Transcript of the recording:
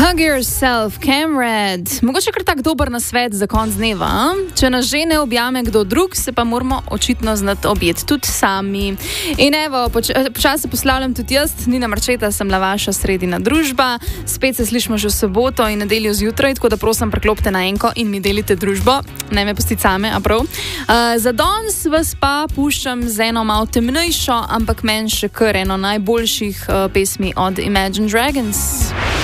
Hug yourself, Camred. Mogoče kar tak dober nasvet za konc dneva. Če nas že ne objame kdo drug, se pa moramo očitno znati objeti tudi sami. In evo, počasi poslavljam tudi jaz, Nina Marčeta, sem la vaša sredina družba. Spet se slišimo že v soboto in nedeljo zjutraj, tako da prosim preklopite na enko in mi delite družbo. Ne me pustiti same, a prav. Za danes vas pa puščam z eno malo temnejšo, ampak meni še kar eno najboljših pesmi od Imagine Dragons.